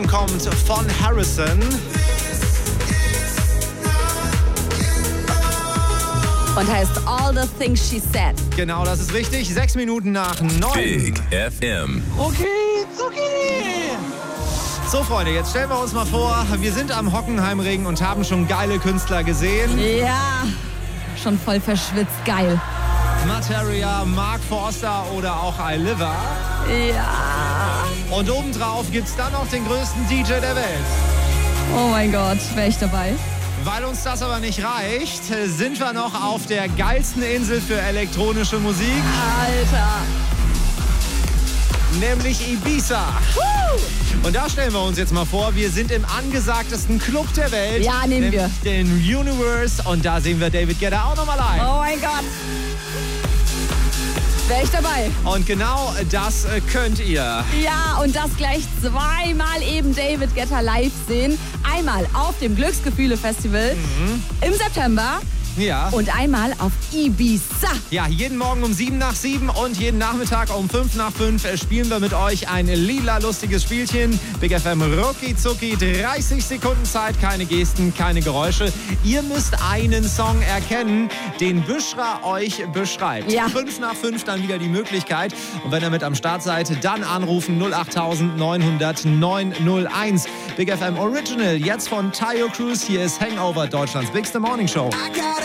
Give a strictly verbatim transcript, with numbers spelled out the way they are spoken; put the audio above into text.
Song kommt von Harrison. Und heißt All the Things She Said. Genau, das ist richtig. Sechs Minuten nach neun. Big F M. Okay, okay. So, Freunde, jetzt stellen wir uns mal vor, wir sind am Hockenheimring und haben schon geile Künstler gesehen. Ja, schon voll verschwitzt. Geil. Materia, Mark Forster oder auch Iliva. Ja. Und obendrauf gibt's dann noch den größten D J der Welt. Oh mein Gott, wäre ich dabei. Weil uns das aber nicht reicht, sind wir noch auf der geilsten Insel für elektronische Musik. Alter. Nämlich Ibiza. Und da stellen wir uns jetzt mal vor, wir sind im angesagtesten Club der Welt. Ja, nehmen wir. Den Universe. Und da sehen wir David Guetta auch nochmal live. Oh mein Gott. Wäre ich dabei. Und genau das äh, könnt ihr. Ja, und das gleich zweimal eben David Guetta live sehen. Einmal auf dem Glücksgefühle-Festival mhm. im September. Ja. Und einmal auf Ibiza. Ja, jeden Morgen um sieben nach sieben und jeden Nachmittag um fünf nach fünf spielen wir mit euch ein lila lustiges Spielchen. Big F M Rucki Zucki, dreißig Sekunden Zeit, keine Gesten, keine Geräusche. Ihr müsst einen Song erkennen, den Büschra euch beschreibt. Ja. fünf nach fünf dann wieder die Möglichkeit. Und wenn ihr mit am Start seid, dann anrufen null acht neun null null neun null eins. Big F M Original, jetzt von Tayo Cruz. Hier ist Hangover, Deutschlands Bigste Morning Show.